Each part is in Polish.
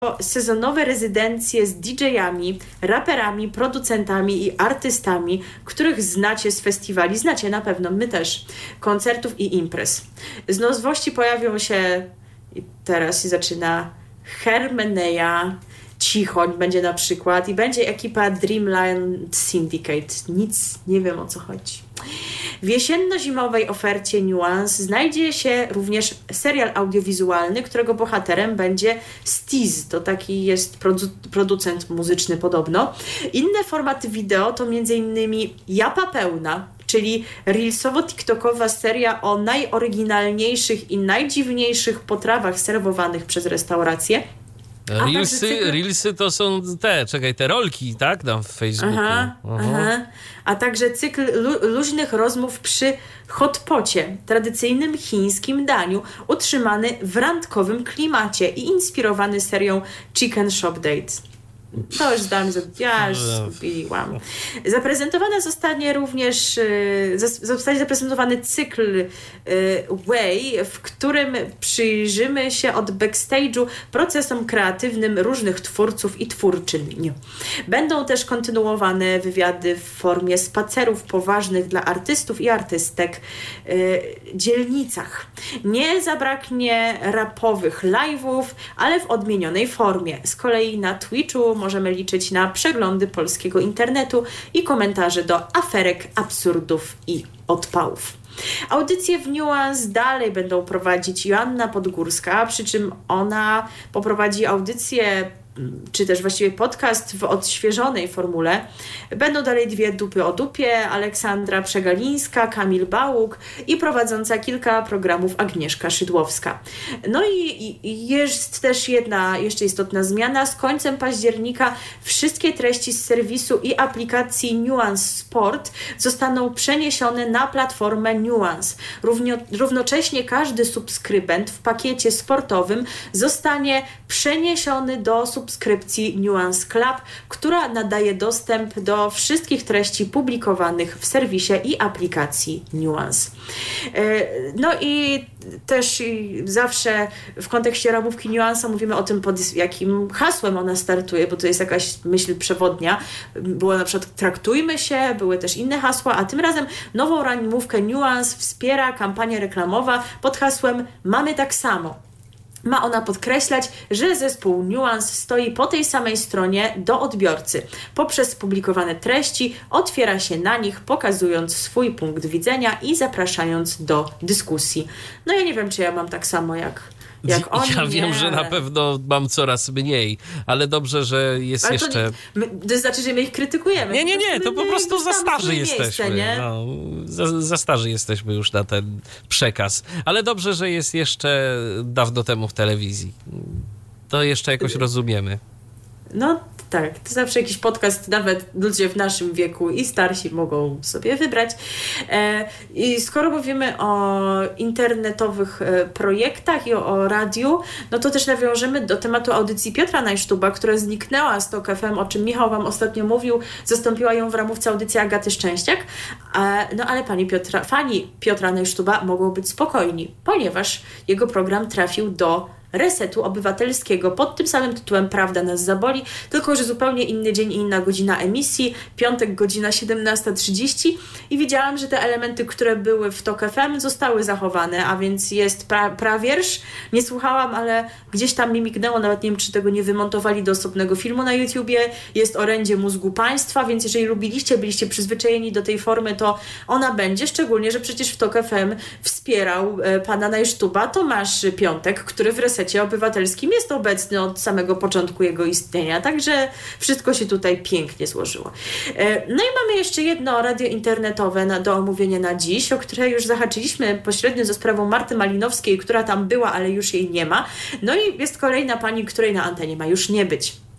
sezonowe rezydencje z DJ-ami, raperami, producentami i artystami, których znacie z festiwali, znacie na pewno, my też, koncertów i imprez. Z nowości pojawią się, i teraz się zaczyna, Hermeneja, Cichoń będzie na przykład i będzie ekipa Dreamland Syndicate. Nic nie wiem, o co chodzi. W jesienno-zimowej ofercie Nuance znajdzie się również serial audiowizualny, którego bohaterem będzie Stiz. To taki jest producent muzyczny podobno. Inne formaty wideo to m.in. Japa Pełna, czyli reelsowo-tiktokowa seria o najoryginalniejszych i najdziwniejszych potrawach serwowanych przez restauracje. Reelsy to są te rolki, tak? Tam w Facebooku. Aha. A także cykl luźnych rozmów przy hotpocie, tradycyjnym chińskim daniu, utrzymany w randkowym klimacie i inspirowany serią Chicken Shop Date. To już zdałam, ja już zgubiłam. Zostanie zaprezentowany cykl Way, w którym przyjrzymy się od backstage'u procesom kreatywnym różnych twórców i twórczyń. Będą też kontynuowane wywiady w formie spacerów po ważnych dla artystów i artystek dzielnicach. Nie zabraknie rapowych live'ów, ale w odmienionej formie. Z kolei na Twitchu możemy liczyć na przeglądy polskiego internetu i komentarze do aferek, absurdów i odpałów. Audycje w Nuance dalej będą prowadzić Joanna Podgórska, przy czym ona poprowadzi audycję czy też właściwie podcast w odświeżonej formule. Będą dalej dwie dupy o dupie, Aleksandra Przegalińska, Kamil Bałuk i prowadząca kilka programów Agnieszka Szydłowska. No i jest też jedna jeszcze istotna zmiana. Z końcem października wszystkie treści z serwisu i aplikacji Nuance Sport zostaną przeniesione na platformę Nuance. Równocześnie każdy subskrybent w pakiecie sportowym zostanie przeniesiony do subskrypcji Nuance Club, która nadaje dostęp do wszystkich treści publikowanych w serwisie i aplikacji Nuance. No i też zawsze w kontekście ramówki Nuance'a mówimy o tym, pod jakim hasłem ona startuje, bo to jest jakaś myśl przewodnia. Było na przykład traktujmy się, były też inne hasła, a tym razem nową ramówkę Nuance wspiera kampania reklamowa pod hasłem Mamy tak samo. Ma ona podkreślać, że zespół Nuance stoi po tej samej stronie do odbiorcy. Poprzez publikowane treści otwiera się na nich, pokazując swój punkt widzenia i zapraszając do dyskusji. No ja nie wiem, czy ja mam tak samo jak oni. Ja wiem, że na pewno mam coraz mniej, ale dobrze, że jest ale jeszcze... To znaczy, że my ich krytykujemy. Nie, to po prostu za starzy jesteśmy. Za starzy jesteśmy już na ten przekaz. Ale dobrze, że jest jeszcze dawno temu w telewizji. To jeszcze jakoś rozumiemy. No tak, to zawsze jakiś podcast, nawet ludzie w naszym wieku i starsi mogą sobie wybrać. I skoro mówimy o internetowych projektach i o radiu, no to też nawiążemy do tematu audycji Piotra Najsztuba, która zniknęła z TOK FM, o czym Michał wam ostatnio mówił. Zastąpiła ją w ramówce audycji Agaty Szczęściak. No ale fani Piotra Najsztuba mogą być spokojni, ponieważ jego program trafił do Resetu Obywatelskiego pod tym samym tytułem Prawda nas zaboli, tylko że zupełnie inny dzień i inna godzina emisji, piątek godzina 17:30 i widziałam, że te elementy, które były w TOK FM zostały zachowane, a więc jest prawiersz, nie słuchałam, ale gdzieś tam mi mignęło, nawet nie wiem, czy tego nie wymontowali do osobnego filmu na YouTubie, jest orędzie mózgu państwa, więc jeżeli byliście przyzwyczajeni do tej formy, to ona będzie, szczególnie, że przecież w TOK FM wspierał pana Najsztuba Tomasz Piątek, który w Resecie Obywatelskim jest obecny od samego początku jego istnienia, także wszystko się tutaj pięknie złożyło. No i mamy jeszcze jedno radio internetowe do omówienia na dziś, o które już zahaczyliśmy pośrednio ze sprawą Marty Malinowskiej, która tam była, ale już jej nie ma. No i jest kolejna pani, której na antenie ma już nie być.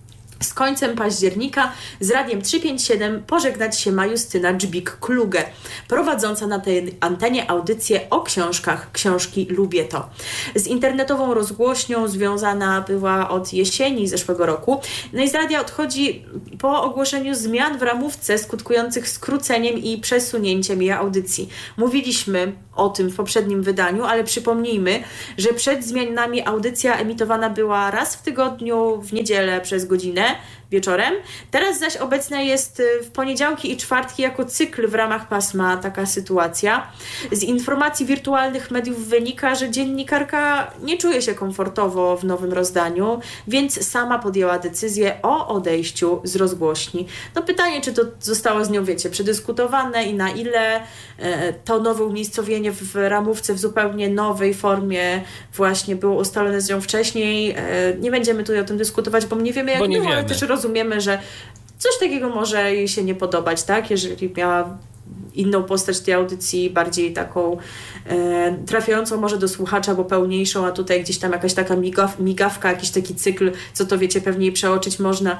Z końcem października z Radiem 357 pożegnać się ma Justyna Dżbik-Kluge, prowadząca na tej antenie audycję o książkach, książki Lubię to. Z internetową rozgłośnią związana była od jesieni zeszłego roku. No i z radia odchodzi po ogłoszeniu zmian w ramówce skutkujących skróceniem i przesunięciem jej audycji. Mówiliśmy o tym w poprzednim wydaniu, ale przypomnijmy, że przed zmianami audycja emitowana była raz w tygodniu w niedzielę przez godzinę wieczorem. Teraz zaś obecna jest w poniedziałki i czwartki jako cykl w ramach pasma Taka sytuacja. Z informacji wirtualnych mediów wynika, że dziennikarka nie czuje się komfortowo w nowym rozdaniu, więc sama podjęła decyzję o odejściu z rozgłośni. No pytanie, czy to zostało z nią, przedyskutowane i na ile to nowe umiejscowienie w ramówce w zupełnie nowej formie właśnie było ustalone z nią wcześniej. Nie będziemy tutaj o tym dyskutować, bo nie wiemy, jak było, ale też rozumiemy, że coś takiego może jej się nie podobać, tak? Jeżeli miała inną postać tej audycji, bardziej taką trafiającą może do słuchacza, bo pełniejszą, a tutaj gdzieś tam jakaś taka migawka, jakiś taki cykl, co to pewnie przeoczyć można.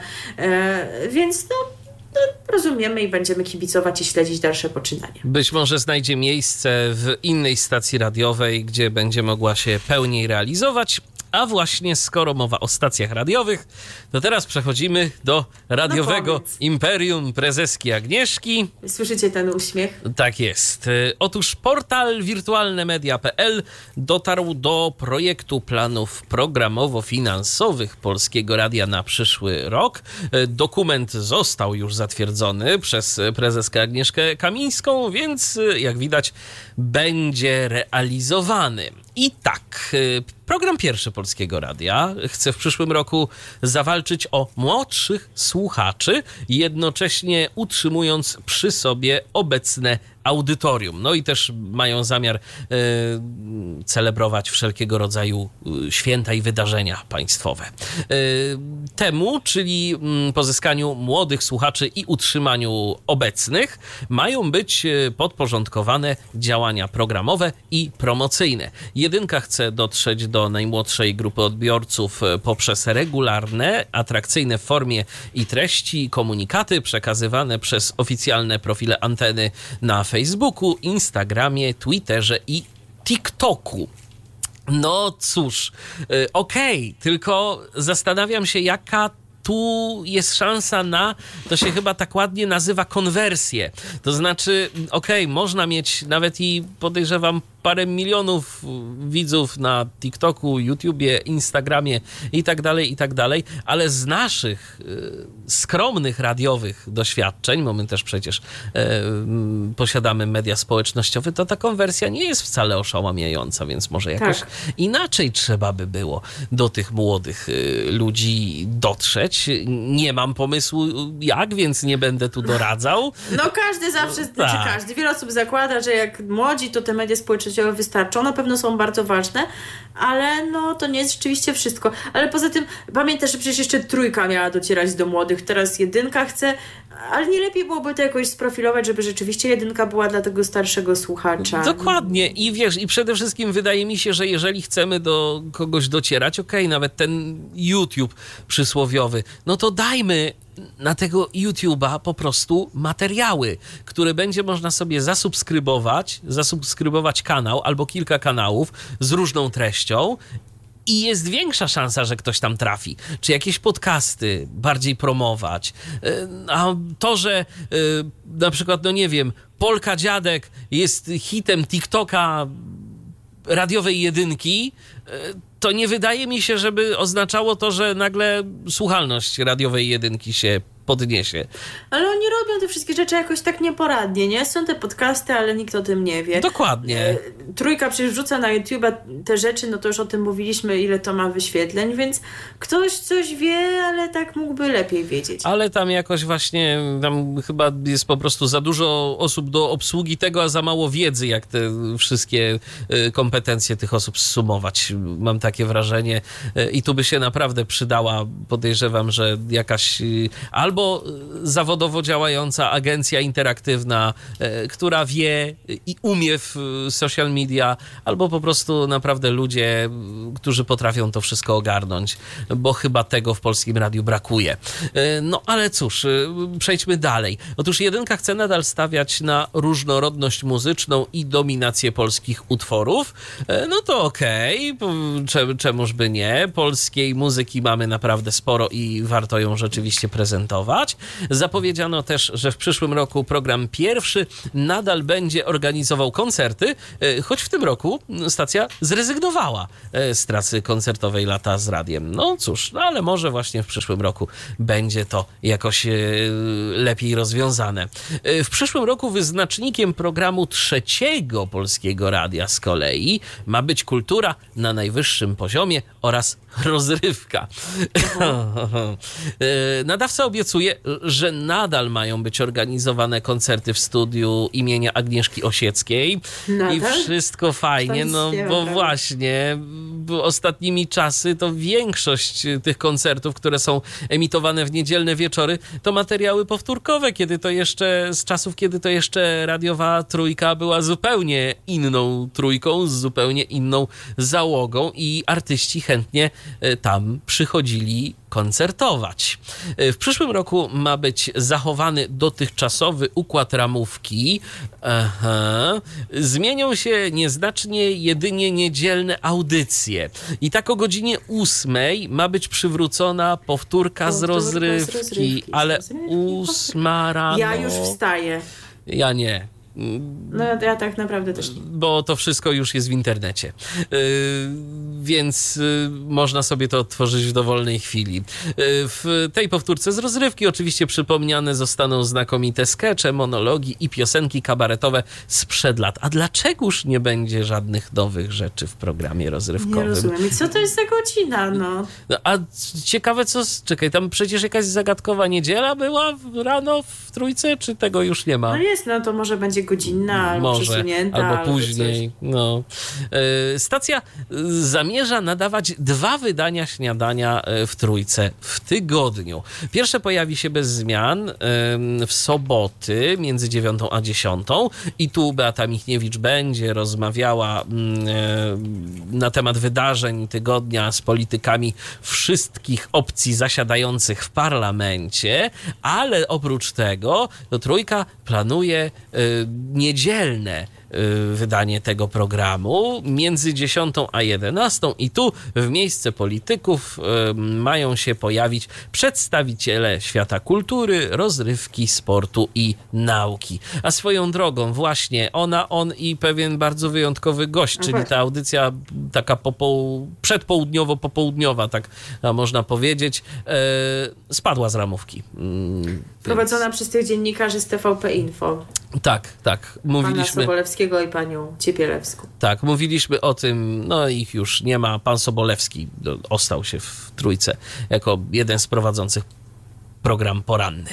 Więc rozumiemy i będziemy kibicować i śledzić dalsze poczynania. Być może znajdzie miejsce w innej stacji radiowej, gdzie będzie mogła się pełniej realizować. A skoro mowa o stacjach radiowych, to teraz przechodzimy do radiowego imperium prezeski Agnieszki. Słyszycie ten uśmiech? Tak jest. Otóż portal wirtualnemedia.pl dotarł do projektu planów programowo-finansowych Polskiego Radia na przyszły rok. Dokument został już zatwierdzony przez prezeskę Agnieszkę Kamińską, więc jak widać będzie realizowany. I tak, program Pierwszy Polskiego Radia chce w przyszłym roku zawalczyć o młodszych słuchaczy, jednocześnie utrzymując przy sobie obecne audytorium. No i też mają zamiar celebrować wszelkiego rodzaju święta i wydarzenia państwowe. Temu, czyli pozyskaniu młodych słuchaczy i utrzymaniu obecnych, mają być podporządkowane działania programowe i promocyjne. Jedynka chce dotrzeć do najmłodszej grupy odbiorców poprzez regularne, atrakcyjne w formie i treści komunikaty przekazywane przez oficjalne profile anteny na Facebooku, Instagramie, Twitterze i TikToku. No cóż, okej, tylko zastanawiam się, jaka tu jest szansa na, to się chyba tak ładnie nazywa, konwersję. To znaczy, można mieć nawet i podejrzewam parę milionów widzów na TikToku, YouTubie, Instagramie i tak dalej, ale z naszych skromnych radiowych doświadczeń, bo my też przecież posiadamy media społecznościowe, to ta konwersja nie jest wcale oszałamiająca, więc może jakoś inaczej trzeba by było do tych młodych ludzi dotrzeć. Nie mam pomysłu jak, więc nie będę tu doradzał. No każdy zawsze, wiele osób zakłada, że jak młodzi, to te media społecznościowe wystarczą. Na pewno są bardzo ważne, ale to nie jest rzeczywiście wszystko. Ale poza tym pamiętasz, że przecież jeszcze trójka miała docierać do młodych, teraz jedynka chce, ale nie lepiej byłoby to jakoś sprofilować, żeby rzeczywiście jedynka była dla tego starszego słuchacza. Dokładnie. I wiesz, i przede wszystkim wydaje mi się, że jeżeli chcemy do kogoś docierać, nawet ten YouTube przysłowiowy, no to dajmy na tego YouTube'a po prostu materiały, które będzie można sobie zasubskrybować kanał albo kilka kanałów z różną treścią i jest większa szansa, że ktoś tam trafi. Czy jakieś podcasty bardziej promować. A to, że na przykład, Polka Dziadek jest hitem TikToka radiowej jedynki, to nie wydaje mi się, żeby oznaczało to, że nagle słuchalność radiowej jedynki się podniesie. Ale oni robią te wszystkie rzeczy jakoś tak nieporadnie, nie? Są te podcasty, ale nikt o tym nie wie. Dokładnie. Trójka przecież wrzuca na YouTube'a te rzeczy, no to już o tym mówiliśmy, ile to ma wyświetleń, więc ktoś coś wie, ale tak mógłby lepiej wiedzieć. Ale tam jakoś właśnie, tam chyba jest po prostu za dużo osób do obsługi tego, a za mało wiedzy, jak te wszystkie kompetencje tych osób zsumować. Mam takie wrażenie. I tu by się naprawdę przydała, podejrzewam, że jakaś albo albo zawodowo działająca agencja interaktywna, która wie i umie w social media, albo po prostu naprawdę ludzie, którzy potrafią to wszystko ogarnąć, bo chyba tego w Polskim Radiu brakuje. No ale cóż, przejdźmy dalej. Otóż Jedynka chce nadal stawiać na różnorodność muzyczną i dominację polskich utworów. No to okej, czemuż by nie. Polskiej muzyki mamy naprawdę sporo i warto ją rzeczywiście prezentować. Zapowiedziano też, że w przyszłym roku program pierwszy nadal będzie organizował koncerty, choć w tym roku stacja zrezygnowała z trasy koncertowej Lata z radiem. No cóż, ale może właśnie w przyszłym roku będzie to jakoś lepiej rozwiązane. W przyszłym roku wyznacznikiem programu trzeciego Polskiego Radia z kolei ma być kultura na najwyższym poziomie oraz rozrywka. Nadawca obiecuje, że nadal mają być organizowane koncerty w studiu imienia Agnieszki Osieckiej i wszystko fajnie, no bo właśnie ostatnimi czasy to większość tych koncertów, które są emitowane w niedzielne wieczory, to materiały powtórkowe, kiedy to jeszcze z czasów, kiedy to jeszcze radiowa trójka była zupełnie inną trójką, z zupełnie inną załogą i artyści chętnie tam przychodzili koncertować. W przyszłym roku ma być zachowany dotychczasowy układ ramówki. Zmienią się nieznacznie jedynie niedzielne audycje. I tak o godzinie 8 ma być przywrócona powtórka z rozrywki. Ale 8 rano... Ja już wstaję. Ja nie. No ja tak naprawdę też nie. Bo to wszystko już jest w internecie. Więc można sobie to odtworzyć w dowolnej chwili. W tej powtórce z rozrywki oczywiście przypomniane zostaną znakomite skecze, monologi i piosenki kabaretowe sprzed lat. A dlaczegoż nie będzie żadnych nowych rzeczy w programie rozrywkowym? Nie rozumiem. I co to jest za godzina, no? A ciekawe co... Czekaj, tam przecież jakaś zagadkowa niedziela była rano w trójce, czy tego już nie ma? No jest, no to może będzie godzinna, albo przesunięta. Albo później. No. Stacja zamierza nadawać 2 wydania śniadania w trójce w tygodniu. Pierwsze pojawi się bez zmian w soboty między 9 a 10 i tu Beata Michniewicz będzie rozmawiała na temat wydarzeń tygodnia z politykami wszystkich opcji zasiadających w parlamencie, ale oprócz tego to trójka planuje niedzielne wydanie tego programu między 10 a 11 i tu w miejsce polityków mają się pojawić przedstawiciele świata kultury, rozrywki, sportu i nauki. A swoją drogą właśnie on i pewien bardzo wyjątkowy gość, czyli ta audycja taka przedpołudniowo-popołudniowa, tak można powiedzieć, spadła z ramówki. Prowadzona przez tych dziennikarzy z TVP Info. Tak. Mówiliśmy... Pana Sobolewskiego i panią Ciepielewską. Tak, mówiliśmy o tym, no ich już nie ma. Pan Sobolewski ostał się w trójce jako jeden z prowadzących program poranny.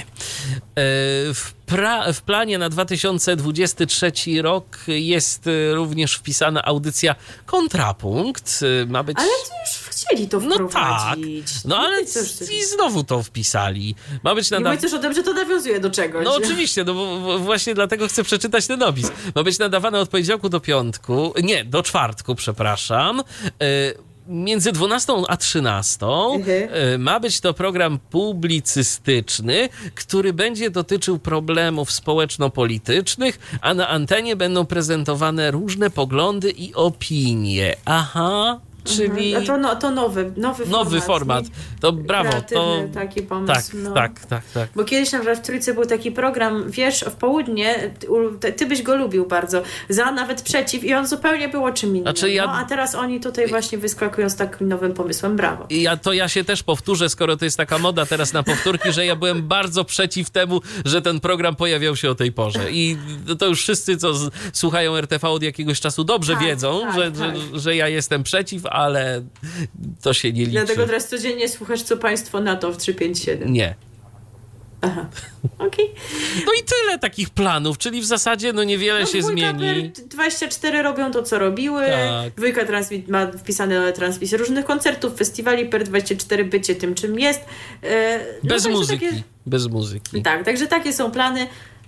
W planie na 2023 rok jest również wpisana audycja Kontrapunkt. Ma być... Ale to już chcieli to wprowadzić. No tak, no ale i znowu to wpisali. Ma być nie mówię też o tym, że to nawiązuje do czegoś. No oczywiście, no bo właśnie dlatego chcę przeczytać ten opis. Ma być nadawane od poniedziałku do czwartku, przepraszam. Między 12 a 13 ma być to program publicystyczny, który będzie dotyczył problemów społeczno-politycznych, a na antenie będą prezentowane różne poglądy i opinie. Aha. Czyli... To nowy format. To brawo. To taki pomysł. Tak. Bo kiedyś na przykład w Trójce był taki program, wiesz, w południe, ty byś go lubił bardzo, za nawet przeciw i on zupełnie było czym innym. A teraz oni tutaj właśnie wyskakują z takim nowym pomysłem. Brawo. Ja się też powtórzę, skoro to jest taka moda teraz na powtórki, że ja byłem bardzo przeciw temu, że ten program pojawiał się o tej porze. I to już wszyscy, co słuchają RTV od jakiegoś czasu, dobrze wiedzą, że ja jestem przeciw, ale to się nie liczy. Dlatego teraz codziennie słuchasz, co państwo na to w 357. Nie. Aha, okej. No i tyle takich planów, czyli w zasadzie niewiele się zmieni. 24 robią to, co robiły. Tak. Dwójka ma wpisane transmisje różnych koncertów, festiwali, Per24 bycie tym, czym jest. Bez muzyki. Bez muzyki. Tak, także takie są plany.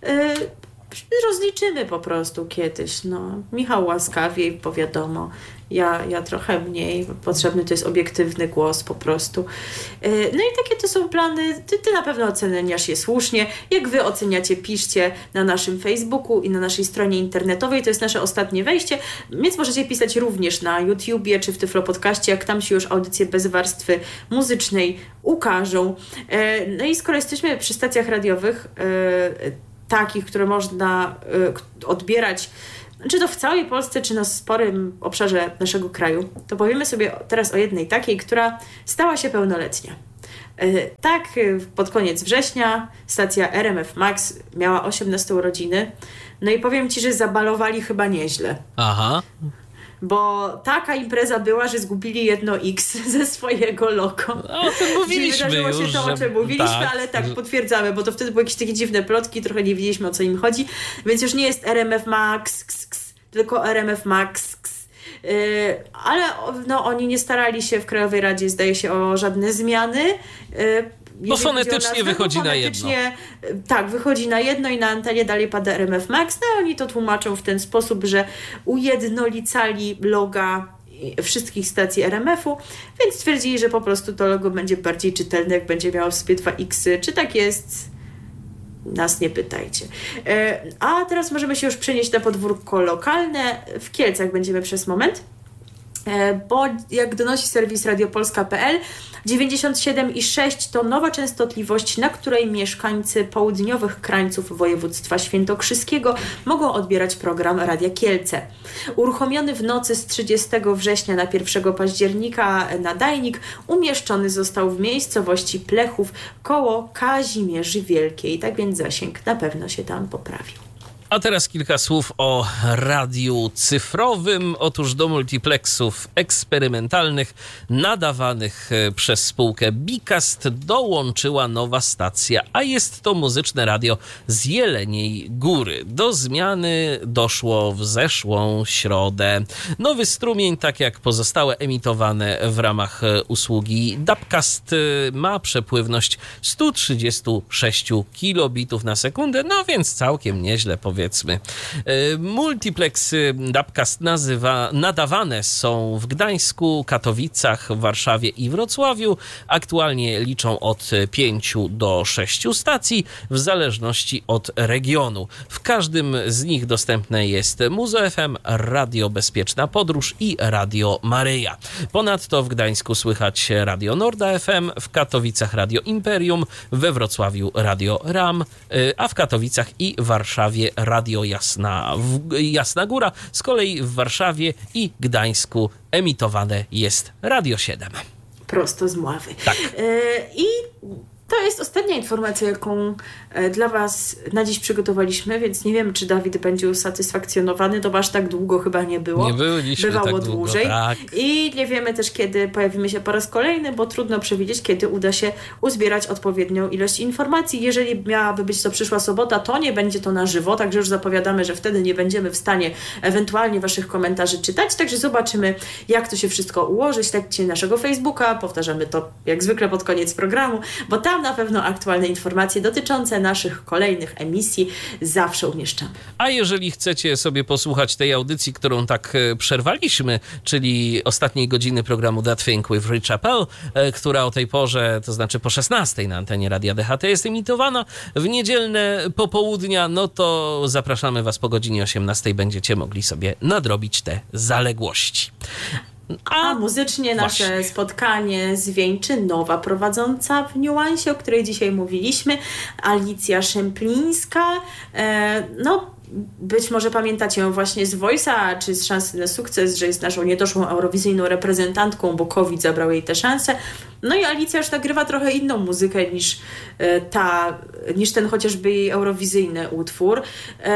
Rozliczymy po prostu kiedyś. Michał łaskawiej, bo wiadomo, ja trochę mniej. Potrzebny to jest obiektywny głos po prostu. No i takie to są plany. Ty na pewno oceniasz je słusznie. Jak wy oceniacie, piszcie na naszym Facebooku i na naszej stronie internetowej. To jest nasze ostatnie wejście, więc możecie pisać również na YouTubie czy w Tyflo Podcaście, jak tam się już audycje bez warstwy muzycznej ukażą. No i skoro jesteśmy przy stacjach radiowych, takich, które można odbierać, czy to w całej Polsce, czy na sporym obszarze naszego kraju, to powiemy sobie teraz o jednej takiej, która stała się pełnoletnia. Tak, pod koniec września stacja RMF Max miała 18 urodziny. No i powiem Ci, że zabalowali chyba nieźle. Aha. Bo taka impreza była, że zgubili jedno X ze swojego logo. O tym mówiliśmy wydarzyło już. się to, o czym mówiliśmy, ale potwierdzamy, bo to wtedy były jakieś takie dziwne plotki, trochę nie wiedzieliśmy, o co im chodzi, więc już nie jest RMF Max, tylko RMF Max. Ale oni nie starali się w Krajowej Radzie, zdaje się, o żadne zmiany. Bo fonetycznie wychodzi na jedno. Tak, wychodzi na jedno i na antenie dalej pada RMF Max. No oni to tłumaczą w ten sposób, że ujednolicali loga wszystkich stacji RMF-u, więc stwierdzili, że po prostu to logo będzie bardziej czytelne, jak będzie miało w sobie 2 X-y. Czy tak jest? Nas nie pytajcie. A teraz możemy się już przenieść na podwórko lokalne. W Kielcach będziemy przez moment. Bo jak donosi serwis radiopolska.pl, 97,6 to nowa częstotliwość, na której mieszkańcy południowych krańców województwa świętokrzyskiego mogą odbierać program Radia Kielce. Uruchomiony w nocy z 30 września na 1 października nadajnik umieszczony został w miejscowości Plechów koło Kazimierzy Wielkiej, tak więc zasięg na pewno się tam poprawił. A teraz kilka słów o radiu cyfrowym. Otóż do multiplexów eksperymentalnych nadawanych przez spółkę Bicast dołączyła nowa stacja, a jest to muzyczne radio z Jeleniej Góry. Do zmiany doszło w zeszłą środę. Nowy strumień, tak jak pozostałe emitowane w ramach usługi Dubcast, ma przepływność 136 kilobitów na sekundę, no więc całkiem nieźle, powiedzmy. Multiplexy Dubcast nadawane są w Gdańsku, Katowicach, Warszawie i Wrocławiu. Aktualnie liczą od 5 do 6 stacji w zależności od regionu. W każdym z nich dostępne jest Muzo FM, Radio Bezpieczna Podróż i Radio Maryja. Ponadto w Gdańsku słychać Radio Norda FM, w Katowicach Radio Imperium, we Wrocławiu Radio RAM, a w Katowicach i Warszawie Radio Jasna Góra. Z kolei w Warszawie i Gdańsku emitowane jest Radio 7. Prosto z Mławy. Tak. I to jest ostatnia informacja, jaką dla Was na dziś przygotowaliśmy, więc nie wiem, czy Dawid będzie usatysfakcjonowany, to aż tak długo chyba nie było. Nie byliśmy bywało tak dłużej. Długo, tak. I nie wiemy też, kiedy pojawimy się po raz kolejny, bo trudno przewidzieć, kiedy uda się uzbierać odpowiednią ilość informacji. Jeżeli miałaby być to przyszła sobota, to nie będzie to na żywo, także już zapowiadamy, że wtedy nie będziemy w stanie ewentualnie Waszych komentarzy czytać, także zobaczymy, jak to się wszystko ułoży. Śledźcie naszego Facebooka, powtarzamy to jak zwykle pod koniec programu, bo tam na pewno aktualne informacje dotyczące naszych kolejnych emisji zawsze umieszczamy. A jeżeli chcecie sobie posłuchać tej audycji, którą tak przerwaliśmy, czyli ostatniej godziny programu That Thing with Rich Chappell, która o tej porze, to znaczy po 16 na antenie Radia DHT jest emitowana w niedzielne popołudnia, no to zapraszamy Was po godzinie 18. Będziecie mogli sobie nadrobić te zaległości. A muzycznie nasze spotkanie zwieńczy nowa prowadząca w Niuansie, o której dzisiaj mówiliśmy, Alicja Szemplińska. Być może pamiętacie ją właśnie z Voice'a, czy z Szansy na Sukces, że jest naszą niedoszłą eurowizyjną reprezentantką, bo COVID zabrał jej tę szansę. No i Alicja już nagrywa trochę inną muzykę niż ten chociażby jej eurowizyjny utwór.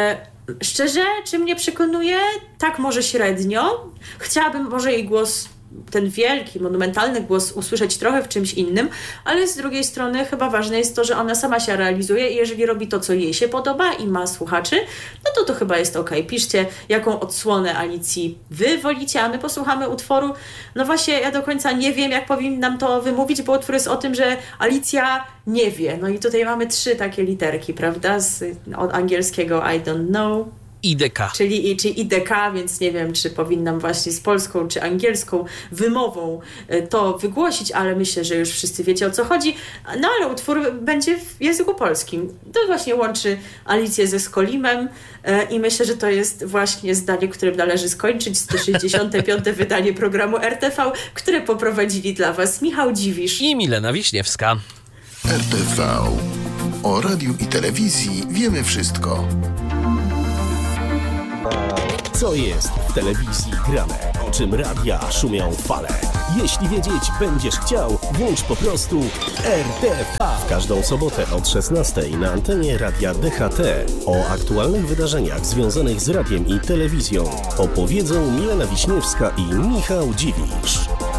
Szczerze, czy mnie przekonuje? Tak, może średnio. Chciałabym może jej głos ten wielki, monumentalny głos usłyszeć trochę w czymś innym, ale z drugiej strony chyba ważne jest to, że ona sama się realizuje i jeżeli robi to, co jej się podoba i ma słuchaczy, no to chyba jest okej. Piszcie, jaką odsłonę Alicji wy wolicie, a my posłuchamy utworu. No właśnie, ja do końca nie wiem, jak powinnam to wymówić, bo utwór jest o tym, że Alicja nie wie. No i tutaj mamy 3 takie literki, prawda? Od angielskiego I don't know. IDK. Czyli IDK, więc nie wiem, czy powinnam właśnie z polską czy angielską wymową to wygłosić, ale myślę, że już wszyscy wiecie, o co chodzi. No ale utwór będzie w języku polskim. To właśnie łączy Alicję ze Skolimem i myślę, że to jest właśnie zdanie, którym należy skończyć 165. wydanie programu RTV, które poprowadzili dla Was Michał Dziwisz i Milena Wiśniewska. RTV. O radiu i telewizji wiemy wszystko. Co jest w telewizji grane? O czym radia szumią fale? Jeśli wiedzieć będziesz chciał, włącz po prostu RTV. W każdą sobotę od 16:00 na antenie radia DHT o aktualnych wydarzeniach związanych z radiem i telewizją opowiedzą Milena Wiśniewska i Michał Dziwisz.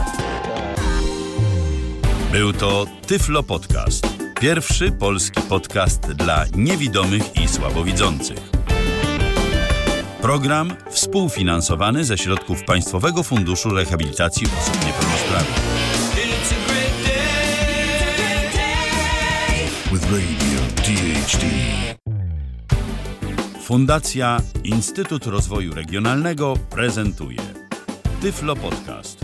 Był to Tyflo Podcast. Pierwszy polski podcast dla niewidomych i słabowidzących. Program współfinansowany ze środków Państwowego Funduszu Rehabilitacji Osób Niepełnosprawnych. With Radio DHT. Fundacja Instytut Rozwoju Regionalnego prezentuje Tyflo Podcast.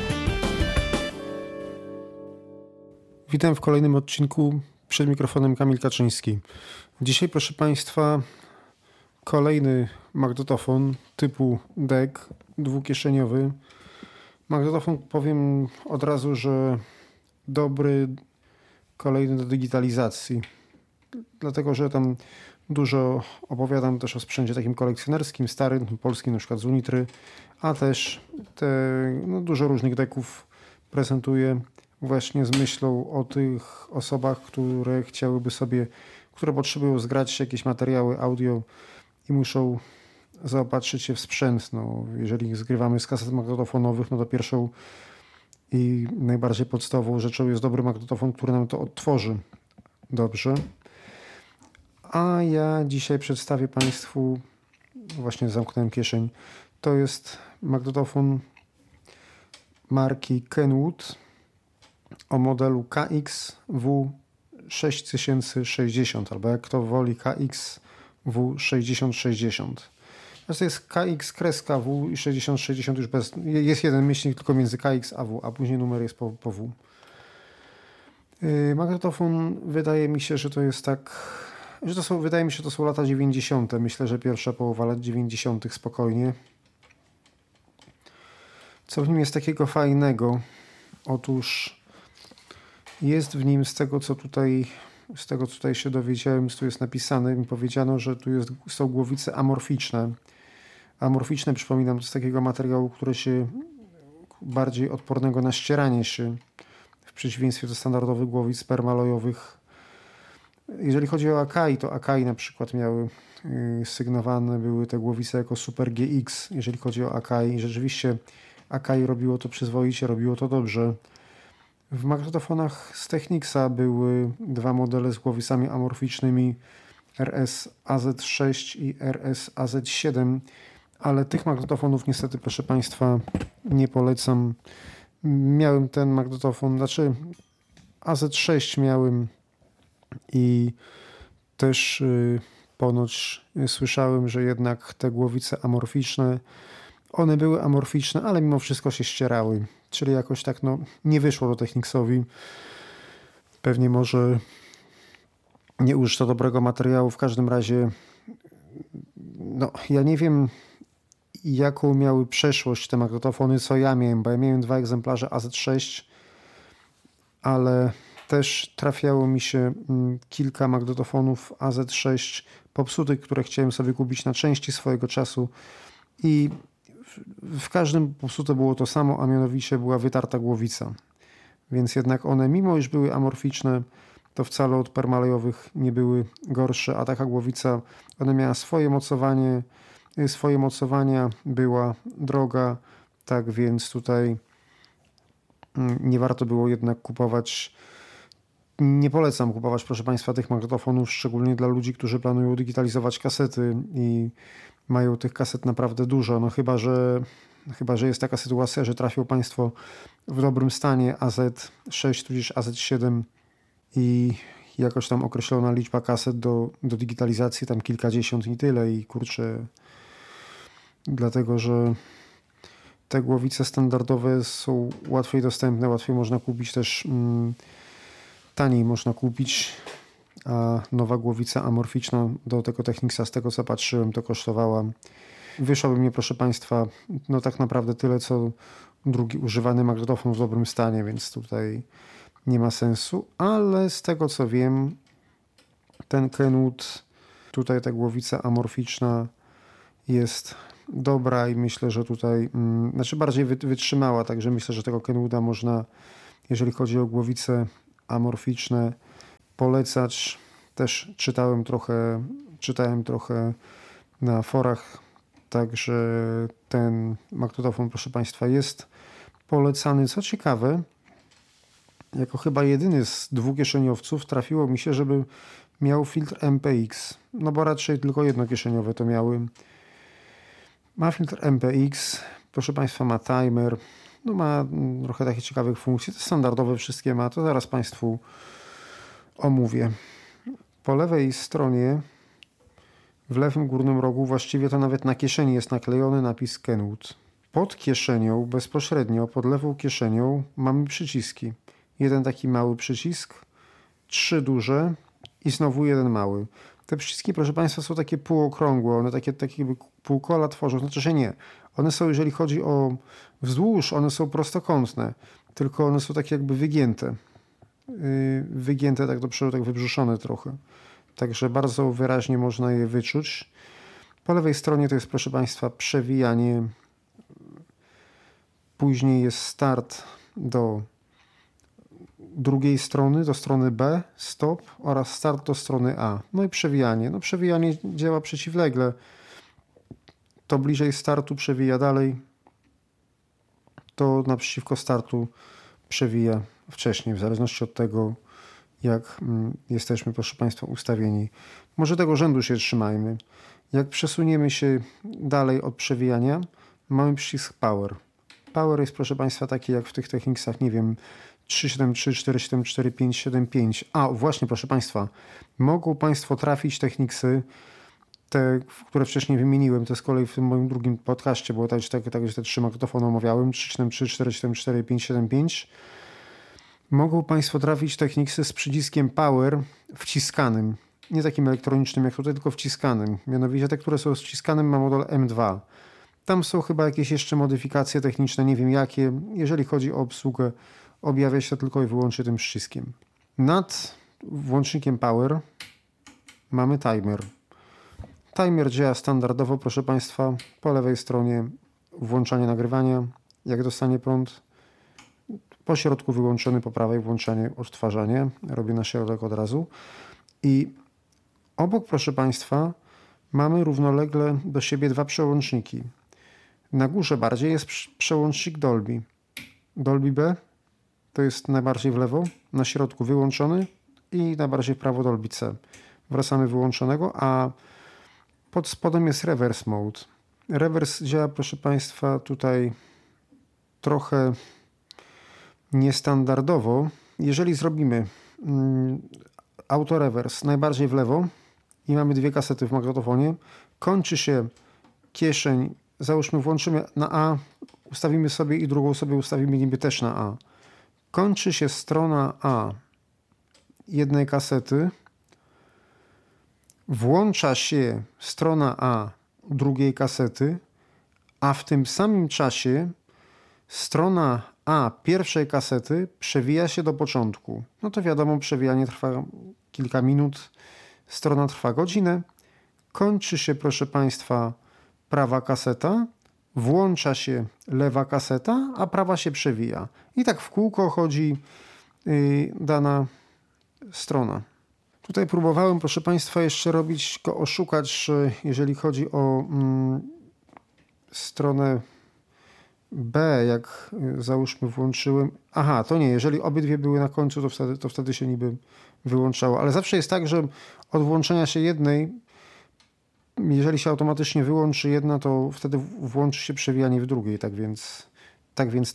Witam w kolejnym odcinku, przed mikrofonem Kamil Kaczyński. Dzisiaj, proszę Państwa, kolejny magnetofon typu DEC, dwukieszeniowy. Magnetofon, powiem od razu, że dobry, kolejny do digitalizacji. Dlatego, że tam dużo opowiadam też o sprzęcie takim kolekcjonerskim, starym, polskim, na przykład z Unitry, a też dużo różnych deków prezentuję właśnie z myślą o tych osobach, które chciałyby sobie, które potrzebują zgrać jakieś materiały audio i muszą zaopatrzyć się w sprzęt. No, jeżeli zgrywamy z kaset magnetofonowych, no to pierwszą i najbardziej podstawową rzeczą jest dobry magnetofon, który nam to odtworzy dobrze. A ja dzisiaj przedstawię Państwu, właśnie zamknąłem kieszeń, to jest magnetofon marki Kenwood o modelu KXW6060, albo jak kto woli KXW6060. To jest KX-W i 6060 już bez, jest jeden myślnik tylko między KX a W, a później numer jest po W. Magnetofon, wydaje mi się, że to jest wydaje mi się, że to są lata 90. Myślę, że pierwsza połowa lat 90. spokojnie. Co w nim jest takiego fajnego? Otóż jest w nim, z tego co tutaj się dowiedziałem, co tu jest napisane, mi powiedziano, że tu są głowice amorficzne. Amorficzne, przypominam, to z takiego materiału, który się bardziej odpornego na ścieranie się, w przeciwieństwie do standardowych głowic permalojowych. Jeżeli chodzi o Akai, to Akai na przykład miały sygnowane były te głowice jako Super GX, jeżeli chodzi o Akai. Rzeczywiście Akai robiło to przyzwoicie, robiło to dobrze. W magnetofonach z Technicsa były 2 modele z głowicami amorficznymi RS AZ6 i RS AZ7, ale tych magnetofonów niestety, proszę Państwa, nie polecam. Miałem ten magnetofon, AZ6 miałem i też ponoć słyszałem, że jednak te głowice amorficzne, one były amorficzne, ale mimo wszystko się ścierały. Czyli jakoś tak nie wyszło do Technicsowi. Pewnie może nie użyto dobrego materiału. W każdym razie ja nie wiem, jaką miały przeszłość te magnetofony, co ja miałem, bo ja miałem 2 egzemplarze AZ6, ale też trafiało mi się kilka magnetofonów AZ6 popsutych, które chciałem sobie kupić na części swojego czasu i w każdym popsute było to samo, a mianowicie była wytarta głowica. Więc jednak one, mimo iż były amorficzne, to wcale od permalejowych nie były gorsze, a taka głowica, ona miała swoje mocowania, była droga, tak więc tutaj nie warto było jednak kupować. Nie polecam kupować, proszę Państwa, tych magnetofonów, szczególnie dla ludzi, którzy planują digitalizować kasety i mają tych kaset naprawdę dużo. No chyba, że jest taka sytuacja, że trafią Państwo w dobrym stanie AZ6 tudzież AZ7 i jakoś tam określona liczba kaset do digitalizacji, tam kilkadziesiąt i tyle. I kurczę, dlatego, że te głowice standardowe są łatwiej dostępne, łatwiej można kupić też, taniej można kupić, a nowa głowica amorficzna do tego Technicsa, z tego co patrzyłem, to kosztowała, wyszłoby mnie, proszę Państwa, no tak naprawdę tyle, co drugi używany magnetofon w dobrym stanie, więc tutaj nie ma sensu, ale z tego co wiem, ten Kenwood, tutaj ta głowica amorficzna jest dobra i myślę, że tutaj, znaczy bardziej wytrzymała, także myślę, że tego Kenwooda można, jeżeli chodzi o głowice amorficzne, polecać. Też czytałem trochę na forach, także ten magnetofon, proszę Państwa, jest polecany. Co ciekawe, jako chyba jedyny z dwukieszeniowców trafiło mi się, żeby miał filtr MPX, no bo raczej tylko jednokieszeniowe to miały. Ma filtr MPX, proszę Państwa, ma timer, no ma trochę takich ciekawych funkcji, to standardowe wszystkie ma, to zaraz Państwu omówię. Po lewej stronie, w lewym górnym rogu, właściwie to nawet na kieszeni jest naklejony napis Kenwood. Pod kieszenią, bezpośrednio pod lewą kieszenią mamy przyciski. Jeden taki mały przycisk, 3 duże i znowu jeden mały. Te przyciski, proszę Państwa, są takie półokrągłe, one takie jakby półkola tworzą, znaczy, że nie. One są, jeżeli chodzi o wzdłuż, one są prostokątne, tylko one są takie jakby wygięte. Wygięte tak do przodu, tak wybrzuszone trochę. Także bardzo wyraźnie można je wyczuć. Po lewej stronie to jest, proszę Państwa, przewijanie. Później jest start do drugiej strony, do strony B, stop, oraz start do strony A. No i przewijanie. No przewijanie działa przeciwlegle. To bliżej startu przewija dalej, to naprzeciwko startu przewija wcześniej, w zależności od tego, jak jesteśmy, proszę Państwa, ustawieni. Może tego rzędu się trzymajmy. Jak przesuniemy się dalej od przewijania, mamy przycisk Power. Power jest, proszę Państwa, taki jak w tych Technicsach, nie wiem, 373, 474, 575. A, właśnie, proszę Państwa, mogą Państwo trafić Technicsy, te, które wcześniej wymieniłem, to z kolei w tym moim drugim podcaście było tak, że te 3 magnetofony omawiałem, 373, 474, 575. Mogą Państwo trafić Technicsy z przyciskiem Power wciskanym. Nie takim elektronicznym jak tutaj, tylko wciskanym. Mianowicie te, które są z wciskanym, ma model M2. Tam są chyba jakieś jeszcze modyfikacje techniczne, nie wiem jakie. Jeżeli chodzi o obsługę, objawia się tylko i wyłącznie tym przyciskiem. Nad włącznikiem Power mamy timer. Timer działa standardowo, proszę Państwa. Po lewej stronie włączanie nagrywania, jak dostanie prąd. Po środku wyłączony, po prawej włączanie, odtwarzanie. Robię na środek od razu. I obok, proszę Państwa, mamy równolegle do siebie 2 przełączniki. Na górze bardziej jest przełącznik Dolby. Dolby B to jest najbardziej w lewo, na środku wyłączony i najbardziej w prawo Dolby C. Wracamy wyłączonego, a pod spodem jest reverse mode. Reverse działa, proszę Państwa, tutaj trochę niestandardowo. Jeżeli zrobimy auto-reverse najbardziej w lewo i mamy 2 kasety w magnetofonie, kończy się kieszeń, załóżmy włączymy na A, ustawimy sobie i drugą sobie ustawimy niby też na A. Kończy się strona A jednej kasety, włącza się strona A drugiej kasety, a w tym samym czasie strona A pierwszej kasety przewija się do początku. No to wiadomo, przewijanie trwa kilka minut, strona trwa godzinę. Kończy się, proszę Państwa, prawa kaseta, włącza się lewa kaseta, a prawa się przewija. I tak w kółko chodzi dana strona. Tutaj próbowałem, proszę Państwa, jeszcze robić, go oszukać, że jeżeli chodzi o stronę B, jak załóżmy włączyłem... Aha, to nie, jeżeli obydwie były na końcu, to wtedy się niby wyłączało. Ale zawsze jest tak, że od włączenia się jednej, jeżeli się automatycznie wyłączy jedna, to wtedy włączy się przewijanie w drugiej. Tak więc.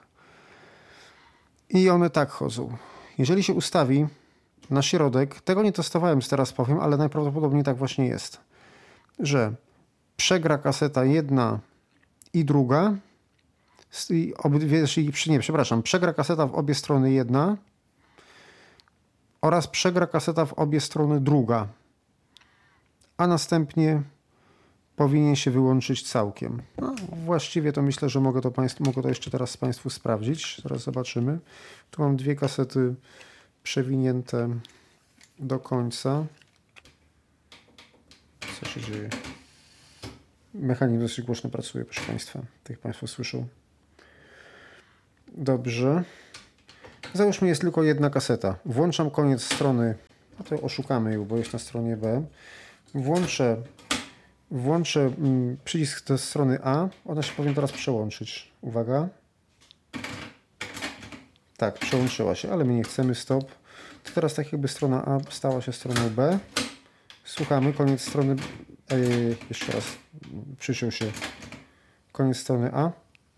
I one tak chodzą. Jeżeli się ustawi na środek, tego nie testowałem, teraz powiem, ale najprawdopodobniej tak właśnie jest, że przegra kaseta jedna i druga, przegra kaseta w obie strony jedna oraz przegra kaseta w obie strony druga, a następnie powinien się wyłączyć całkiem. No, właściwie to myślę, że mogę to jeszcze teraz Państwu sprawdzić. Zaraz zobaczymy. Tu mam dwie kasety przewinięte do końca. Co się dzieje? Mechanizm dosyć głośno pracuje, proszę Państwa. Tak Państwo słyszą. Dobrze. Załóżmy, jest tylko jedna kaseta. Włączam koniec strony. No to oszukamy ją, bo jest na stronie B. Włączę przycisk do strony A. Ona się powinna teraz przełączyć. Uwaga. Tak, przełączyła się, ale my nie chcemy. Stop. To teraz tak jakby strona A stała się stroną B. Słuchamy. Koniec strony... jeszcze raz. Przyciął się. Koniec strony A.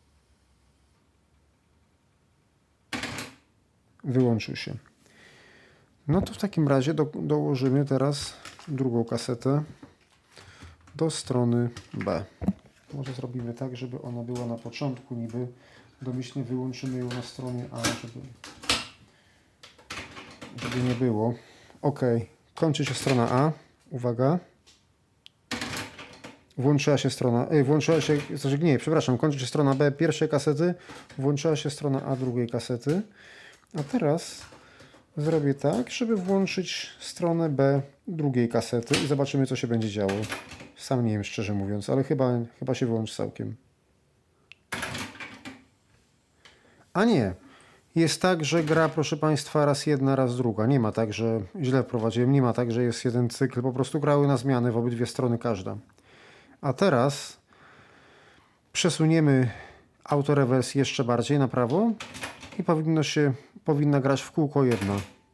Wyłączył się. No to w takim razie dołożymy teraz drugą kasetę do strony B. Może zrobimy tak, żeby ona była na początku niby. Domyślnie wyłączymy ją na stronie A, żeby nie było. OK. Kończy się strona A. Uwaga. Kończy się strona B pierwszej kasety. Włączyła się strona A drugiej kasety. A teraz zrobię tak, żeby włączyć stronę B drugiej kasety i zobaczymy, co się będzie działo. Sam nie wiem, szczerze mówiąc, ale chyba się wyłączy całkiem. A nie. Jest tak, że gra, proszę Państwa, raz jedna, raz druga. Nie ma tak, że źle wprowadziłem. Nie ma tak, że jest jeden cykl. Po prostu grały na zmianę w obydwie strony każda. A teraz przesuniemy autorewers jeszcze bardziej na prawo i powinna grać w kółko jedna.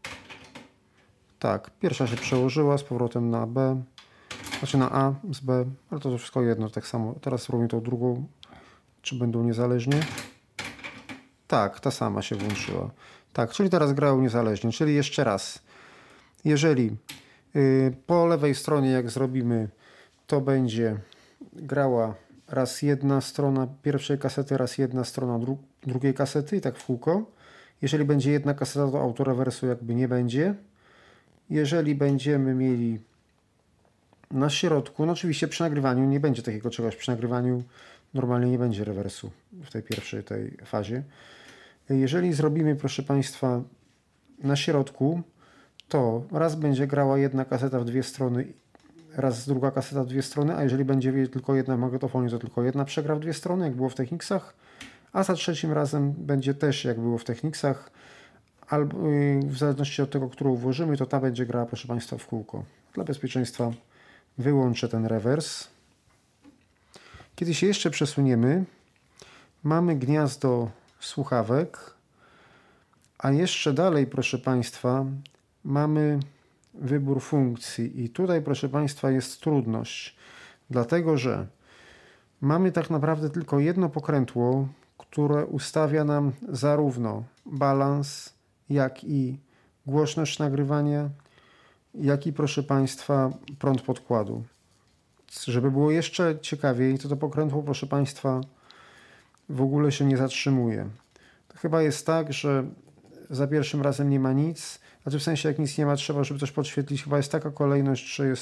Tak, pierwsza się przełożyła z powrotem na B, znaczy na A z B, ale to wszystko jedno, tak samo. Teraz spróbujmy tą drugą, czy będą niezależnie. Tak, ta sama się włączyła. Tak, czyli teraz grają niezależnie, czyli jeszcze raz. Jeżeli po lewej stronie, jak zrobimy, to będzie grała raz jedna strona pierwszej kasety, raz jedna strona drugiej kasety i tak w kółko. Jeżeli będzie jedna kaseta, to autorewersu jakby nie będzie. Jeżeli będziemy mieli na środku, no oczywiście przy nagrywaniu nie będzie takiego czegoś, przy nagrywaniu normalnie nie będzie rewersu w tej pierwszej fazie. Jeżeli zrobimy, proszę Państwa, na środku, to raz będzie grała jedna kaseta w dwie strony, raz druga kaseta w dwie strony, a jeżeli będzie tylko jedna w magnetofonie, to tylko jedna przegra w dwie strony, jak było w Technicsach, a za trzecim razem będzie też jak było w Technicsach, albo w zależności od tego, którą włożymy, to ta będzie grała, proszę Państwa, w kółko. Dla bezpieczeństwa wyłączę ten rewers. Kiedy się jeszcze przesuniemy, mamy gniazdo słuchawek, a jeszcze dalej, proszę Państwa, mamy wybór funkcji i tutaj, proszę Państwa, jest trudność, dlatego że mamy tak naprawdę tylko jedno pokrętło, które ustawia nam zarówno balans, jak i głośność nagrywania, jak i, proszę Państwa, prąd podkładu. Żeby było jeszcze ciekawiej, to pokrętło, proszę Państwa, w ogóle się nie zatrzymuje. To chyba jest tak, że za pierwszym razem nie ma nic, znaczy w sensie jak nic nie ma, trzeba, żeby coś podświetlić. Chyba jest taka kolejność, że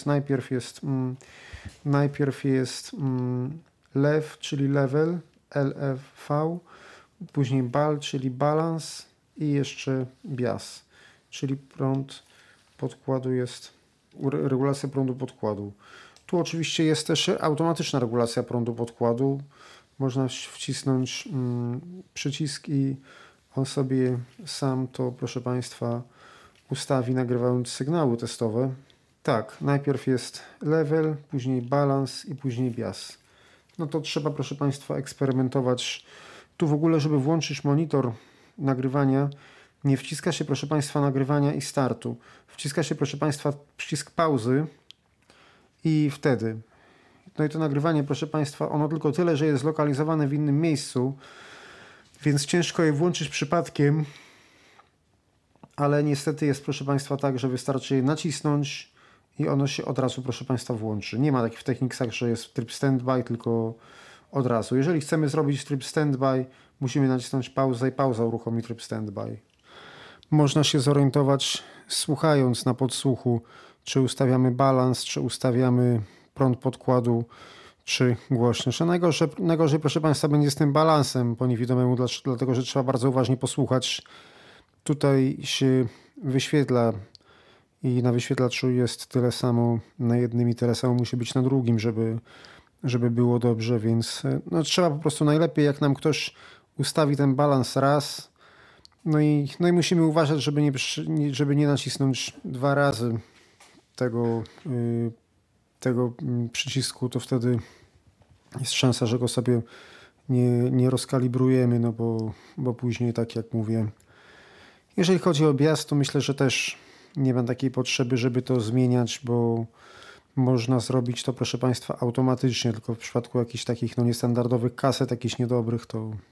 najpierw jest lew, czyli level, LFV, później bal, czyli balans i jeszcze bias, czyli prąd podkładu jest, regulacja prądu podkładu. Tu oczywiście jest też automatyczna regulacja prądu podkładu. Można wcisnąć przycisk i on sobie sam to, proszę Państwa, ustawi, nagrywając sygnały testowe. Tak, najpierw jest level, później balans i później bias. No to trzeba, proszę Państwa, eksperymentować Tu w ogóle, żeby włączyć monitor nagrywania, nie wciska się, proszę Państwa, nagrywania i startu. Wciska się, proszę Państwa, przycisk pauzy i wtedy. No i to nagrywanie, proszę Państwa, ono tylko tyle, że jest zlokalizowane w innym miejscu, więc ciężko je włączyć przypadkiem, ale niestety jest, proszę Państwa, tak, że wystarczy je nacisnąć i ono się od razu, proszę Państwa, włączy. Nie ma takich w Technicsach, że jest tryb standby, tylko od razu. Jeżeli chcemy zrobić tryb standby, musimy nacisnąć pauzę i pauza uruchomi tryb standby. Można się zorientować, słuchając na podsłuchu, czy ustawiamy balans, czy ustawiamy prąd podkładu, czy głośność. A najgorzej, proszę Państwa, będzie z tym balansem po niewidomemu, dlatego że trzeba bardzo uważnie posłuchać. Tutaj się wyświetla i na wyświetlaczu jest tyle samo na jednym i tyle samo musi być na drugim, żeby było dobrze, więc no, trzeba po prostu najlepiej, jak nam ktoś ustawi ten balans raz, no i musimy uważać, żeby nie nacisnąć 2 razy tego przycisku, to wtedy jest szansa, że go sobie nie rozkalibrujemy, no bo później, tak jak mówię, jeżeli chodzi o objazd, to myślę, że też nie ma takiej potrzeby, żeby to zmieniać, bo można zrobić to, proszę Państwa, automatycznie, tylko w przypadku jakichś takich niestandardowych kaset, jakichś niedobrych,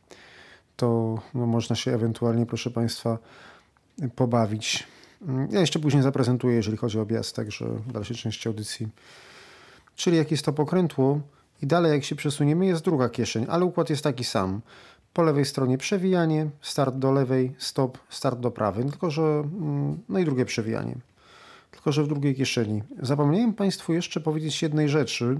to można się ewentualnie, proszę Państwa, pobawić. Ja jeszcze później zaprezentuję, jeżeli chodzi o objazd, także w dalszej części audycji. Czyli jak jest to pokrętło i dalej jak się przesuniemy, jest druga kieszeń, ale układ jest taki sam. Po lewej stronie przewijanie, start do lewej, stop, start do prawej, tylko że no i drugie przewijanie. Tylko że w drugiej kieszeni. Zapomniałem Państwu jeszcze powiedzieć jednej rzeczy,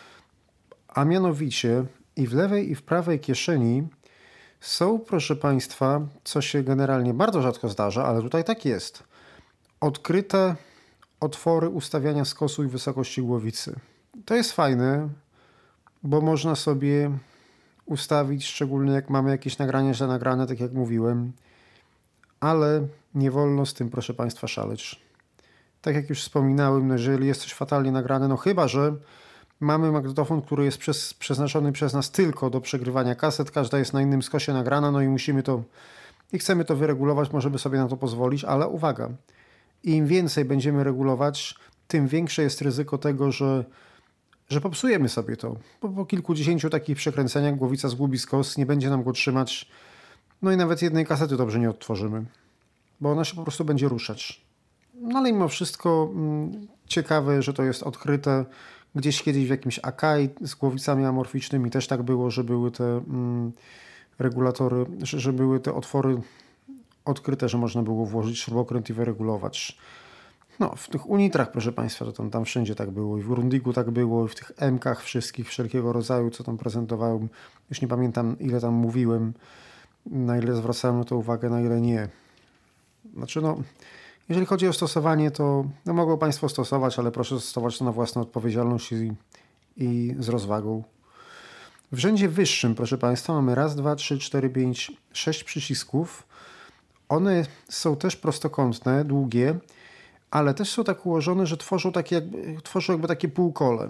a mianowicie i w lewej i w prawej kieszeni są, proszę Państwa, co się generalnie bardzo rzadko zdarza, ale tutaj tak jest, odkryte otwory ustawiania skosu i wysokości głowicy. To jest fajne, bo można sobie ustawić, szczególnie jak mamy jakieś nagrania źle nagrane, tak jak mówiłem, ale nie wolno z tym, proszę Państwa, szaleć. Tak jak już wspominałem, no jeżeli jest coś fatalnie nagrane, no chyba że mamy magnetofon, który jest przeznaczony przez nas tylko do przegrywania kaset, każda jest na innym skosie nagrana, no i musimy to i chcemy to wyregulować, możemy sobie na to pozwolić, ale uwaga, im więcej będziemy regulować, tym większe jest ryzyko tego, że popsujemy sobie to. Bo po kilkudziesięciu takich przekręceniach głowica zgubi skos, nie będzie nam go trzymać, no i nawet jednej kasety dobrze nie odtworzymy, bo ona się po prostu będzie ruszać. No ale mimo wszystko ciekawe, że to jest odkryte. Gdzieś kiedyś w jakimś Akai z głowicami amorficznymi też tak było, że były te regulatory, że były te otwory odkryte, że można było włożyć śrubokręt i wyregulować. No, w tych Unitrach, proszę Państwa, to tam wszędzie tak było. I w Grundigu tak było, i w tych M-kach wszystkich, wszelkiego rodzaju, co tam prezentowałem. Już nie pamiętam, ile tam mówiłem, na ile zwracałem na to uwagę, na ile nie. Znaczy, no, jeżeli chodzi o stosowanie, to no, mogą Państwo stosować, ale proszę stosować to na własną odpowiedzialność i z rozwagą. W rzędzie wyższym, proszę Państwa, mamy 1, 2, 3, 4, 5, 6 przycisków. One są też prostokątne, długie, ale też są tak ułożone, że tworzą jakby takie półkole.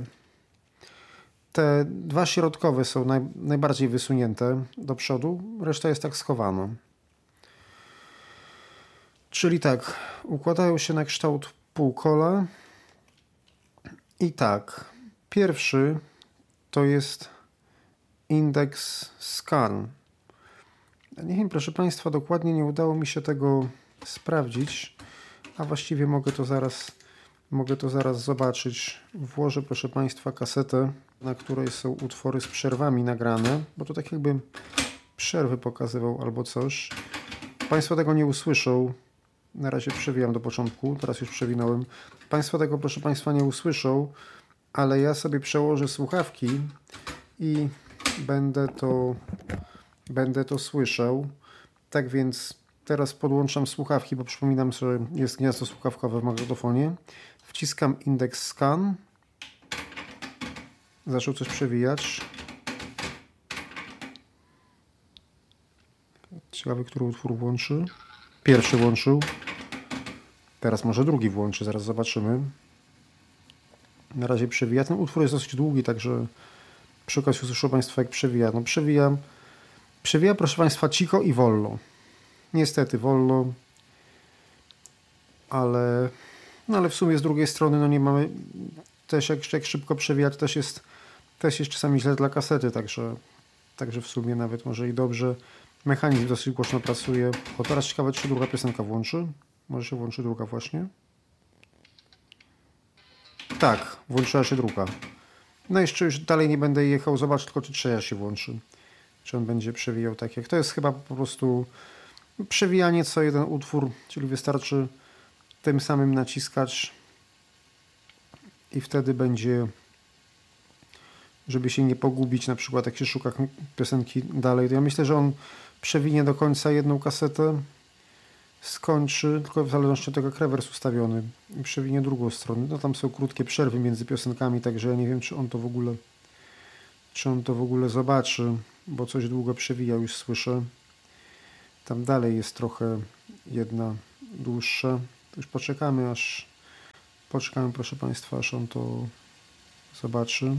Te 2 środkowe są najbardziej wysunięte do przodu, reszta jest tak schowana. Czyli tak, układają się na kształt półkola i tak, pierwszy to jest indeks scan. Nie wiem, proszę Państwa, dokładnie nie udało mi się tego sprawdzić, a właściwie mogę to zaraz zobaczyć. Włożę, proszę Państwa, kasetę, na której są utwory z przerwami nagrane, bo to tak jakby przerwy pokazywał albo coś. Państwo tego nie usłyszą. Na razie przewijam do początku, teraz już przewinąłem. Państwo tego, proszę Państwa, nie usłyszą, ale ja sobie przełożę słuchawki i będę to słyszał. Tak więc teraz podłączam słuchawki, bo przypominam, że jest gniazdo słuchawkowe w magnetofonie. Wciskam indeks scan. Zaczął coś przewijać. Ciekawy, który utwór włączy. Pierwszy włączył. Teraz może drugi włączy, zaraz zobaczymy. Na razie przewija. Ten utwór jest dosyć długi, także przy okazji usłyszą Państwo, jak przewija. No przewija Przewija, proszę Państwa, cicho i wolno. Niestety wolno, ale w sumie z drugiej strony nie mamy też jak szybko przewijać też jest czasami źle dla kasety, także w sumie nawet może i dobrze. Mechanizm dosyć głośno pracuje. O, teraz ciekawe, czy się druga piosenka włączy. Może się włączy druga właśnie. Tak, włączyła się druga. No jeszcze już dalej nie będę jechał, zobacz tylko, czy trzecia się włączy. Czy on będzie przewijał tak jak... To jest chyba po prostu przewijanie co jeden utwór, czyli wystarczy tym samym naciskać i wtedy będzie, żeby się nie pogubić, na przykład jak się szuka piosenki dalej, to ja myślę, że on przewinie do końca jedną kasetę, skończy, tylko w zależności od tego jak rewers ustawiony, i przewinie drugą stronę. No tam są krótkie przerwy między piosenkami, także ja nie wiem, czy on to w ogóle zobaczy, bo coś długo przewija, już słyszę. Tam dalej jest trochę jedna dłuższa. Już poczekamy, proszę Państwa, aż on to zobaczy.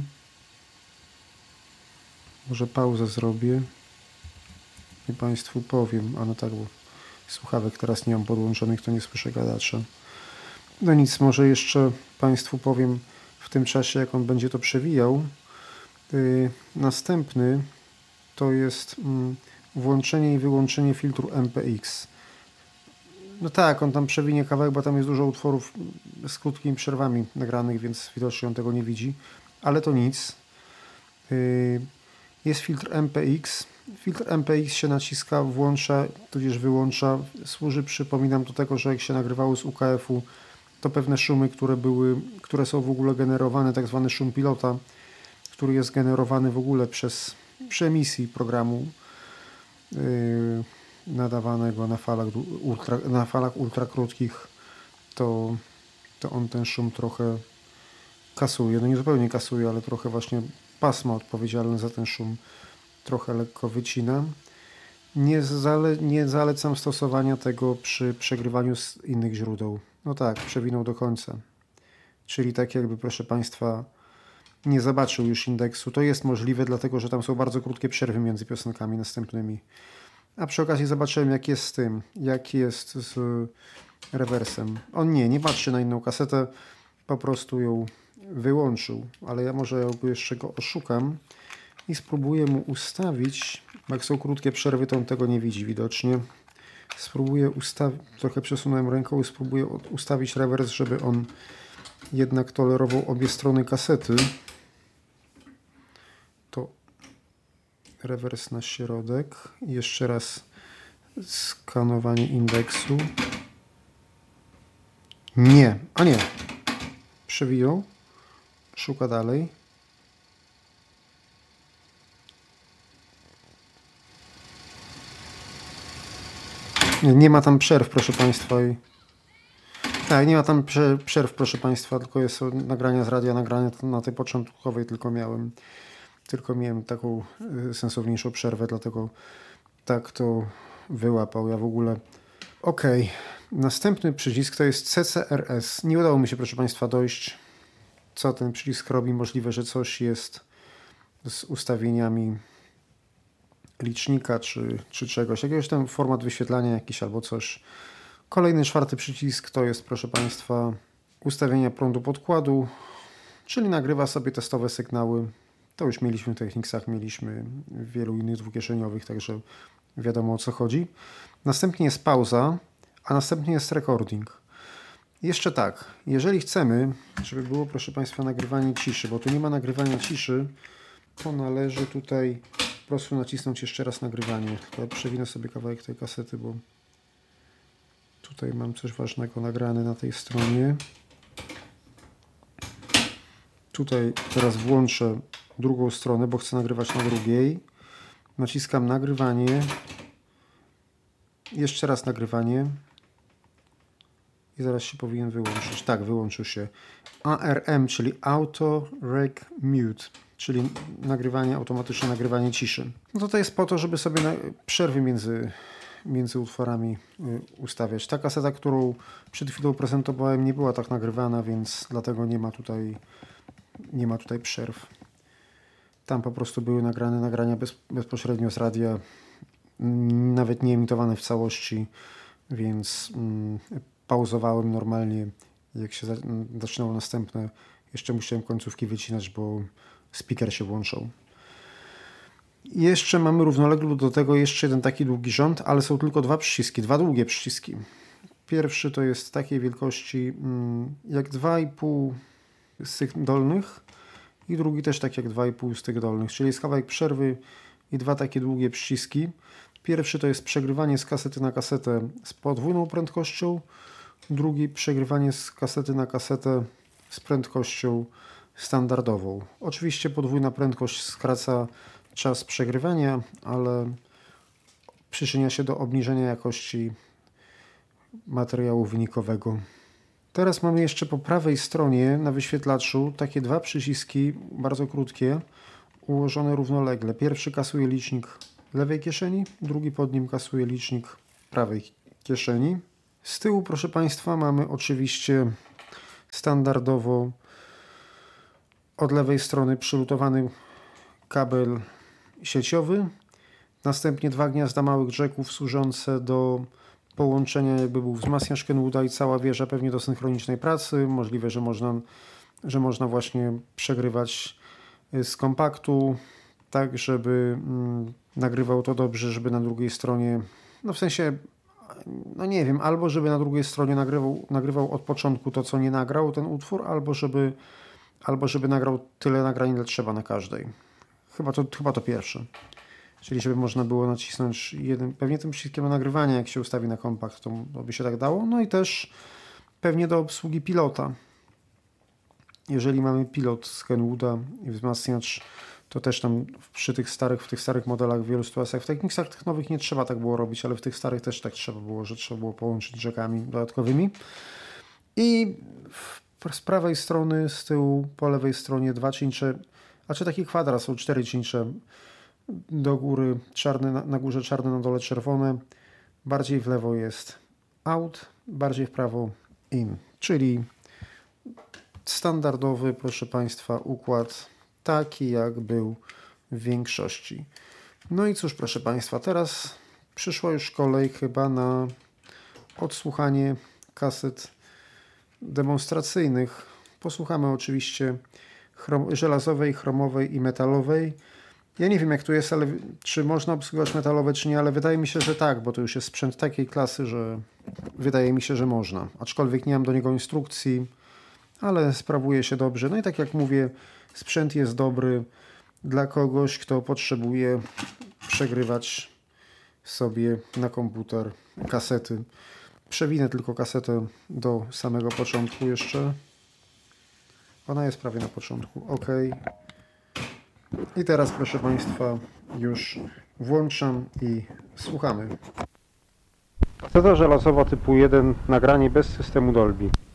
Może pauzę zrobię i Państwu powiem. A no tak, bo słuchawek teraz nie mam podłączonych, to nie słyszę gadacza. No nic, może jeszcze Państwu powiem w tym czasie, jak on będzie to przewijał. Następny to jest włączenie i wyłączenie filtru MPX. No tak, on tam przewinie kawałek, bo tam jest dużo utworów z krótkimi przerwami nagranych, więc widocznie on tego nie widzi, ale to nic. Jest filtr MPX. Filtr MPX się naciska, włącza, tudzież wyłącza. Służy, przypominam, do tego, że jak się nagrywało z UKF-u, to pewne szumy, które są w ogóle generowane, tak zwany szum pilota, który jest generowany w ogóle przy emisji programu nadawanego na falach ultrakrótkich, to on ten szum trochę kasuje. No nie zupełnie kasuje, ale trochę właśnie pasmo odpowiedzialne za ten szum trochę lekko wycina. Nie zalecam stosowania tego przy przegrywaniu z innych źródeł. No tak, przewinął do końca. Czyli tak jakby, proszę Państwa, nie zobaczył już indeksu. To jest możliwe, dlatego że tam są bardzo krótkie przerwy między piosenkami następnymi. A przy okazji zobaczyłem, jak jest z tym, jak jest z rewersem. On nie patrzy na inną kasetę, po prostu ją wyłączył. Ale ja może jeszcze go oszukam i spróbuję mu ustawić, bo jak są krótkie przerwy, to on tego nie widzi widocznie. Spróbuję trochę przesunąłem ręką i spróbuję ustawić rewers, żeby on jednak tolerował obie strony kasety. To rewers na środek. Jeszcze raz skanowanie indeksu. Nie. Przewijał. Szuka dalej. Nie ma tam przerw, proszę Państwa. Tak, nie ma tam przerw, proszę Państwa, tylko jest nagrania z radia, nagrania na tej początkowej tylko miałem taką sensowniejszą przerwę, dlatego tak to wyłapał. Ja w ogóle... Okej. Następny przycisk to jest CCRS. Nie udało mi się, proszę Państwa, dojść, co ten przycisk robi. Możliwe, że coś jest z ustawieniami licznika czy czegoś. Jakiegoś tam format wyświetlania jakiś albo coś. Kolejny, czwarty przycisk to jest, proszę Państwa, ustawienia prądu podkładu, czyli nagrywa sobie testowe sygnały. To już mieliśmy w Technicsach, mieliśmy w wielu innych dwukieszeniowych, także wiadomo o co chodzi. Następnie jest pauza, a następnie jest recording. Jeszcze tak, jeżeli chcemy, żeby było, proszę Państwa, nagrywanie ciszy, bo tu nie ma nagrywania ciszy, to należy tutaj po prostu nacisnąć jeszcze raz nagrywanie. Ja przewinę sobie kawałek tej kasety, bo tutaj mam coś ważnego nagrane na tej stronie. Tutaj teraz włączę drugą stronę, bo chcę nagrywać na drugiej. Naciskam nagrywanie. Jeszcze raz nagrywanie. I zaraz się powinien wyłączyć. Tak, wyłączył się. ARM, czyli Auto Rec Mute, czyli automatyczne nagrywanie ciszy. No to jest po to, żeby sobie przerwy między utworami ustawiać. Ta kaseta, którą przed chwilą prezentowałem, nie była tak nagrywana, więc dlatego nie ma tutaj przerw. Tam po prostu były nagrania bezpośrednio z radia nawet nie emitowane w całości, więc pauzowałem normalnie. Jak się zaczynało następne, jeszcze musiałem końcówki wycinać, bo speaker się włączał. Jeszcze mamy równolegle do tego jeszcze jeden taki długi rząd, ale są tylko dwa długie przyciski. Pierwszy to jest takiej wielkości jak 2,5 z tych dolnych i drugi też tak jak 2,5 z tych dolnych, czyli jest kawałek przerwy i dwa takie długie przyciski. Pierwszy to jest przegrywanie z kasety na kasetę z podwójną prędkością, drugi przegrywanie z kasety na kasetę z prędkością standardową. Oczywiście podwójna prędkość skraca czas przegrywania, ale przyczynia się do obniżenia jakości materiału wynikowego. Teraz mamy jeszcze po prawej stronie na wyświetlaczu takie dwa przyciski, bardzo krótkie, ułożone równolegle. Pierwszy kasuje licznik lewej kieszeni, drugi pod nim kasuje licznik prawej kieszeni. Z tyłu, proszę Państwa, mamy oczywiście standardowo od lewej strony przylutowany kabel sieciowy, następnie dwa gniazda małych jacków służące do połączenia, jakby był wzmacniacz Kenwooda i cała wieża pewnie do synchronicznej pracy. Możliwe, że można właśnie przegrywać z kompaktu, tak żeby nagrywał to dobrze, żeby na drugiej stronie, no w sensie, no nie wiem, albo żeby na drugiej stronie nagrywał od początku to, co nie nagrał ten utwór, albo żeby nagrał tyle nagrań, ile trzeba na każdej. Chyba to pierwsze. Czyli żeby można było nacisnąć pewnie tym przyciskiem do nagrywania, jak się ustawi na kompakt, to by się tak dało. No i też pewnie do obsługi pilota. Jeżeli mamy pilot z Kenwooda i wzmacniacz, to też tam w tych starych modelach w wielu sytuacjach, w Technicsach tych nowych nie trzeba tak było robić, ale w tych starych też tak trzeba było, że trzeba było połączyć jackami dodatkowymi. I z prawej strony, z tyłu, po lewej stronie dwa cincze, taki kwadrat, są 4 cincze. Do góry czarne, na górze czarne, na dole czerwone. Bardziej w lewo jest out, bardziej w prawo in. Czyli standardowy, proszę Państwa, układ taki jak był w większości. No i cóż, proszę Państwa, teraz przyszła już kolej chyba na odsłuchanie kaset demonstracyjnych. Posłuchamy oczywiście żelazowej, chromowej i metalowej. Ja nie wiem, jak tu jest, ale czy można obsługiwać metalowe, czy nie, ale wydaje mi się, że tak, bo to już jest sprzęt takiej klasy, że wydaje mi się, że można. Aczkolwiek nie mam do niego instrukcji, ale sprawuje się dobrze. No i tak jak mówię, sprzęt jest dobry dla kogoś, kto potrzebuje przegrywać sobie na komputer kasety. Przewinę tylko kasetę do samego początku jeszcze. Ona jest prawie na początku. OK. I teraz, proszę Państwa, już włączam i słuchamy. Kaseta żelazowa typu 1, nagranie bez systemu Dolby.